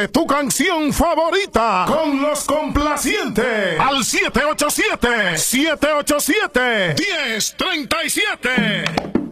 Pide tu canción favorita con Los Complacientes al 787-787-1037.